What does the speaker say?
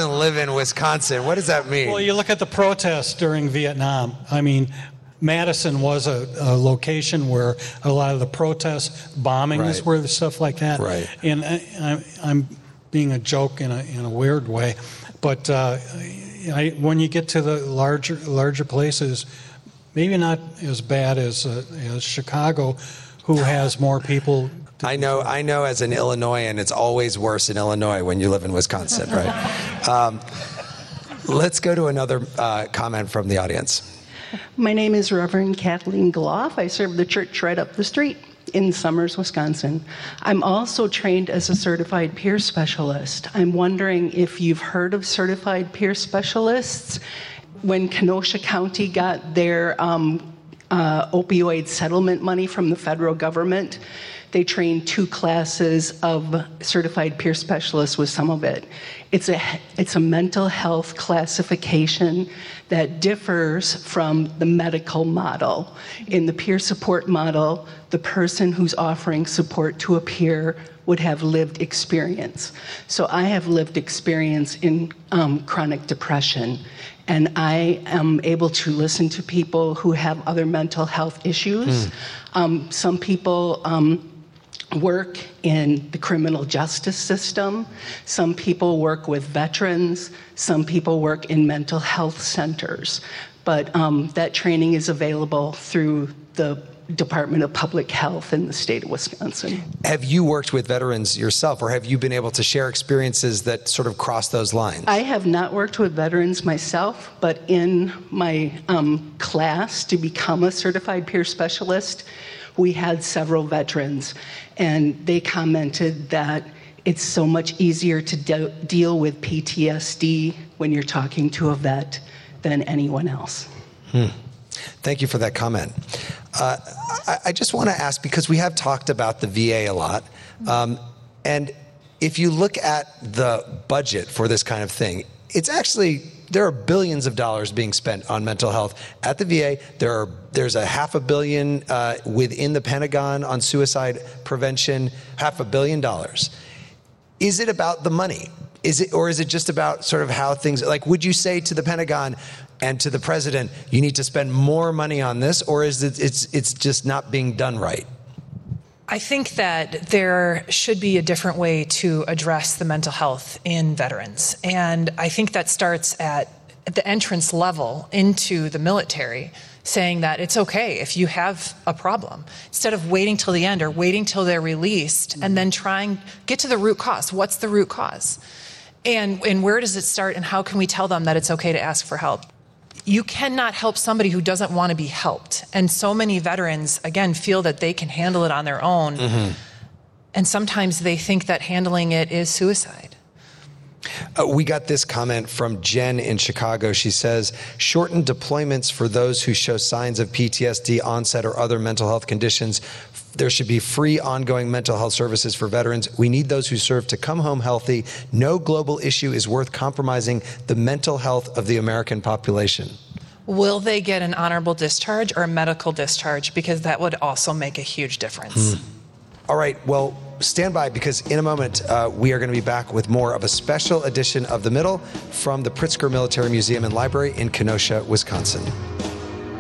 doesn't live in Wisconsin. What does that mean? Well, you look at the protests during Vietnam. I mean, Madison was a location where a lot of the protests, bombings were, stuff like that. Right. And I'm being a joke in a weird way, but when you get to the larger places, maybe not as bad as Chicago, who has more people. I know as an Illinoisan, it's always worse in Illinois when you live in Wisconsin, right? Let's go to another comment from the audience. My name is Reverend Kathleen Gloff. I serve the church right up the street in Summers, Wisconsin. I'm also trained as a certified peer specialist. I'm wondering if you've heard of certified peer specialists. When Kenosha County got their opioid settlement money from the federal government, they trained 2 classes of certified peer specialists with some of it. It's a mental health classification that differs from the medical model. In the peer support model, the person who's offering support to a peer would have lived experience. So I have lived experience in chronic depression, and I am able to listen to people who have other mental health issues. Some people work in the criminal justice system. Some people work with veterans. Some people work in mental health centers. But that training is available through the Department of Public Health in the state of Wisconsin. Have you worked with veterans yourself, or have you been able to share experiences that sort of cross those lines? I have not worked with veterans myself, but in my class to become a certified peer specialist, we had several veterans, and they commented that it's so much easier to deal with PTSD when you're talking to a vet than anyone else. Thank you for that comment. I just want to ask, because we have talked about the VA a lot, and if you look at the budget for this kind of thing, it's actually, there are billions of dollars being spent on mental health at the VA. There's a $500 million within the Pentagon on suicide prevention, $500 million. Is it about the money? Or is it just about sort of how things, like, would you say to the Pentagon and to the president, you need to spend more money on this, or is it's just not being done right? I think that there should be a different way to address the mental health in veterans. And I think that starts at the entrance level into the military, saying that it's okay if you have a problem, instead of waiting till the end or waiting till they're released and then get to the root cause. What's the root cause? And where does it start, and how can we tell them that it's okay to ask for help? You cannot help somebody who doesn't want to be helped. And so many veterans, again, feel that they can handle it on their own. And sometimes they think that handling it is suicide. We got this comment from Jen in Chicago. She says, shortened deployments for those who show signs of PTSD, onset, or other mental health conditions. There should be free ongoing mental health services for veterans. We need those who serve to come home healthy. No global issue is worth compromising the mental health of the American population. Will they get an honorable discharge or a medical discharge? Because that would also make a huge difference. All right, well, stand by, because in a moment we are going to be back with more of a special edition of The Middle from the Pritzker Military Museum and Library in Kenosha, Wisconsin.